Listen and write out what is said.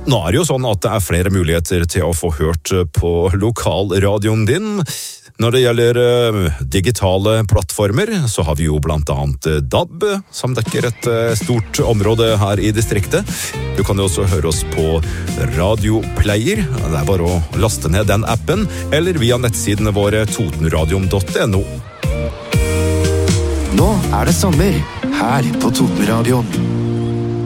Nå det jo sånn at det flere muligheter til å få hørt på lokalradioen din. Når det gjelder digitale plattformer, så har vi jo blant annet DAB, som dekker et stort område her i distriktet. Du kan jo også høre oss på Radioplayer. Det bare å laste ned den appen, eller via nettsidene våre totenradion.no. Nå det sommer, her på Totenradioen.